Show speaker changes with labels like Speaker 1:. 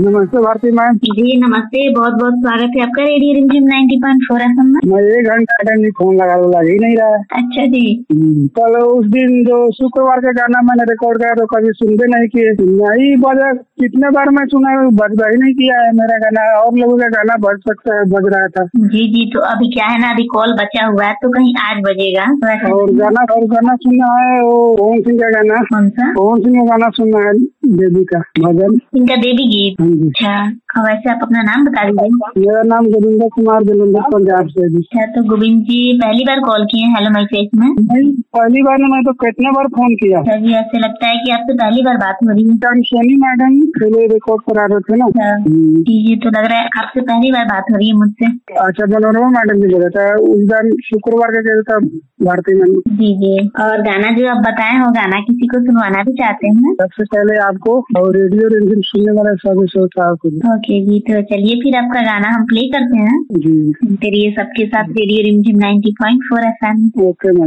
Speaker 1: नमस्ते भारती मैम।
Speaker 2: जी नमस्ते, बहुत बहुत स्वागत है आपका रेडियो रिमझिम 90.4 एफएम में।
Speaker 1: मैं 1 घंटा टाइम फोन लगा लग ही नहीं रहा है।
Speaker 2: अच्छा जी।
Speaker 1: कल उस दिन जो शुक्रवार का गाना मैंने रिकॉर्ड किया तो कभी सुनते नहीं किए, नहीं बजा। कितने बार मैं सुना बजता ही नहीं किया है मेरा गाना, और लोगों का गाना बज सकता है, बज रहा था।
Speaker 2: जी जी, तो अभी क्या है ना, अभी कॉल बचा हुआ है तो कहीं आज बजेगा।
Speaker 1: और गाना सुनना है वो पवन सिंह का गाना।
Speaker 2: कौन सा?
Speaker 1: पवन सिंह का गाना सुनना है, देवी का भजन,
Speaker 2: इनका देवी गीत। अच्छा, वैसे आप अपना नाम बता दीजिए।
Speaker 1: मेरा नाम गोविंद कुमार जलंधर पंजाब से।
Speaker 2: अच्छा, तो गोविंद जी पहली बार कॉल किए हैं हेलो माई फेस में?
Speaker 1: नहीं, पहली बार मैं तो कितने बार फोन किया।
Speaker 2: अच्छा जी, ऐसे लगता है कि आपसे पहली बार बात हो रही है।
Speaker 1: सोनी मैडम पहले रिकॉर्ड करा रहे थे ना।
Speaker 2: जी, तो लग रहा है आपसे पहली बार बात हो रही है मुझसे।
Speaker 1: अच्छा, मनोरमा मैडम जी बोला था उस दिन शुक्रवार का कहता था भारती मैम।
Speaker 2: जी जी, और गाना जो आप बताए हो, गाना किसी को सुनवाना भी चाहते हैं?
Speaker 1: सबसे पहले आपको और रेडियो रिमझिम सुनने वाला सभी श्रोता को।
Speaker 2: ओके जी, तो चलिए फिर आपका गाना हम प्ले करते हैं।
Speaker 1: जी,
Speaker 2: फिर ये सबके साथ रेडियो रिमझिम 90.4 एफएम।
Speaker 1: Okay ma'am.